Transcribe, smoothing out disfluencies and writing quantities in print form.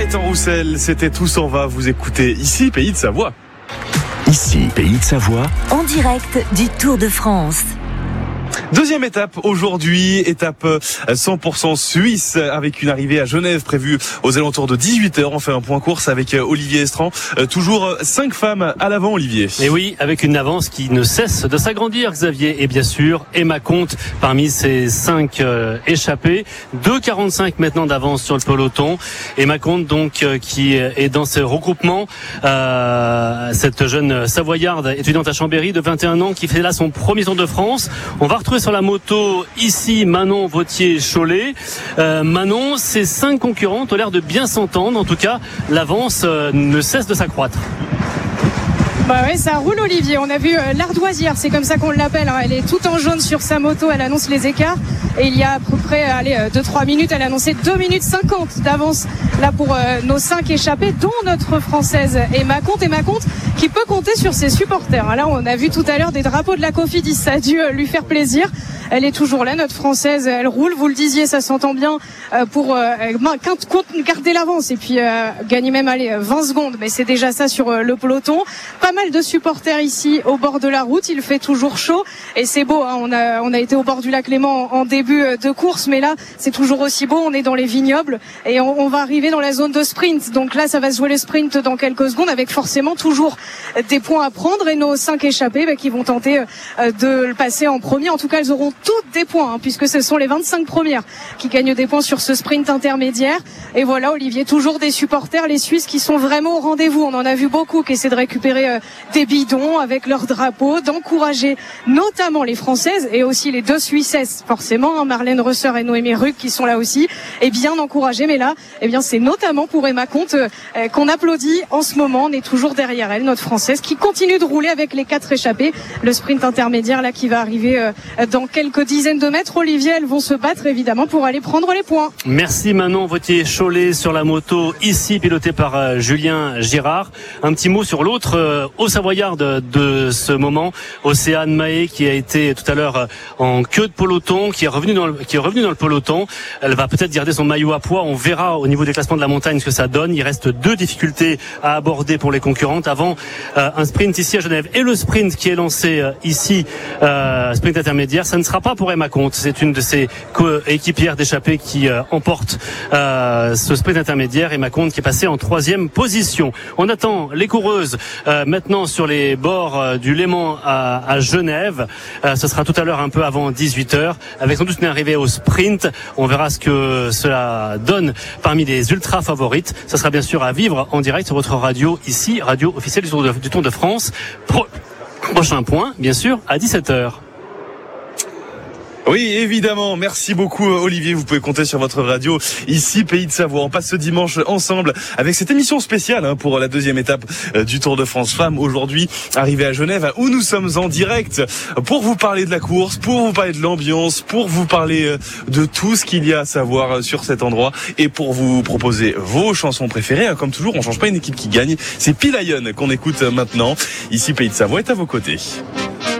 Gaëtan Roussel, c'était Tout s'en va. Vous écoutez ici, Pays de Savoie. Ici, Pays de Savoie. En direct du Tour de France. Deuxième étape aujourd'hui, étape 100% suisse avec une arrivée à Genève prévue aux alentours de 18h. On fait un point course avec Olivier Estran. Toujours 5 femmes à l'avant, Olivier. Et oui, avec une avance qui ne cesse de s'agrandir, Xavier. Et bien sûr, Emma Comte parmi ces 5 échappés. 2,45 maintenant d'avance sur le peloton. Emma Comte donc qui est dans ce regroupement. Cette jeune Savoyarde étudiante à Chambéry de 21 ans qui fait là son premier Tour de France. On va retrouver sur la moto ici Manon Vautier-Cholet. Manon, ces 5 concurrentes ont l'air de bien s'entendre. En tout cas, l'avance ne cesse de s'accroître. Bah ouais, ça roule, Olivier. On a vu l'ardoisière, c'est comme ça qu'on l'appelle. Elle est toute en jaune sur sa moto, elle annonce les écarts. Et il y a à peu près 2-3 minutes, elle a annoncé 2 minutes 50 d'avance là pour nos 5 échappés, dont notre Française Emma Comte. Emma Comte qui peut compter sur ses supporters. Là, on a vu tout à l'heure des drapeaux de la Cofidis, ça a dû lui faire plaisir. Elle est toujours là, notre Française, elle roule, vous le disiez, ça s'entend bien pour garder l'avance et puis gagner même 20 secondes, mais c'est déjà ça sur le peloton. Pas mal de supporters ici au bord de la route, il fait toujours chaud et c'est beau, hein. On a été au bord du lac Léman en début de course, mais là c'est toujours aussi beau, on est dans les vignobles et on va arriver dans la zone de sprint, donc là ça va se jouer le sprint dans quelques secondes avec forcément toujours des points à prendre et nos 5 échappés qui vont tenter de le passer en premier. En tout cas, elles auront toutes des points, hein, puisque ce sont les 25 premières qui gagnent des points sur ce sprint intermédiaire. Et voilà, Olivier, toujours des supporters, les Suisses qui sont vraiment au rendez-vous. On en a vu beaucoup qui essaient de récupérer des bidons avec leurs drapeaux, d'encourager notamment les Françaises et aussi les 2 Suissesses, forcément, hein, Marlène Rösser et Noémie Ruck qui sont là aussi, et bien encouragées. Mais là, c'est notamment pour Emma Comte qu'on applaudit en ce moment. On est toujours derrière elle, notre Française, qui continue de rouler avec les 4 échappés. Le sprint intermédiaire là qui va arriver dans quelques dizaines de mètres. Olivier, elles vont se battre évidemment pour aller prendre les points. Merci Manon Vautier-Cholet sur la moto ici pilotée par Julien Girard. Un petit mot sur l'autre haut savoyarde de ce moment, Océane Mahé, qui a été tout à l'heure en queue de peloton, qui est revenu dans le peloton. Elle va peut-être garder son maillot à poids. On verra au niveau des classements de la montagne ce que ça donne. Il reste 2 difficultés à aborder pour les concurrentes avant un sprint ici à Genève. Et le sprint qui est lancé ici, sprint intermédiaire, ça ne sera pas pour Emma Comte. C'est une de ses coéquipières d'échappée qui emporte ce sprint intermédiaire. Emma Comte qui est passée en 3e position. On attend les coureuses maintenant sur les bords du Léman à Genève. Ce sera tout à l'heure un peu avant 18h avec sans doute une arrivée au sprint. On verra ce que cela donne parmi les ultra favorites. Ça sera bien sûr à vivre en direct sur votre radio ici, radio officielle du Tour de France. Prochain point, bien sûr, à 17h. Oui, évidemment. Merci beaucoup, Olivier. Vous pouvez compter sur votre radio ici, Pays de Savoie. On passe ce dimanche ensemble avec cette émission spéciale pour la 2e étape du Tour de France Femmes. Aujourd'hui, arrivée à Genève, où nous sommes en direct pour vous parler de la course, pour vous parler de l'ambiance, pour vous parler de tout ce qu'il y a à savoir sur cet endroit et pour vous proposer vos chansons préférées. Comme toujours, on change pas une équipe qui gagne. C'est Pilayon qu'on écoute maintenant. Ici, Pays de Savoie est à vos côtés.